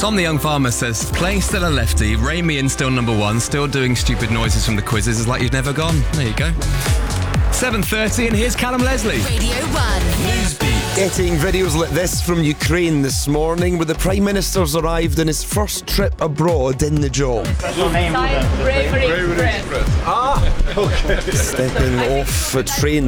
Tom the Young Farmer says, playing still a lefty, Ray Meehan still number one, still doing stupid noises from the quizzes is like you've never gone. There you go. 7:30 and here's Callum Leslie. Radio 1. Newsbeat. Getting videos like this from Ukraine this morning, where the Prime Minister's arrived on his first trip abroad in the job. Bravery Express. Stepping off a train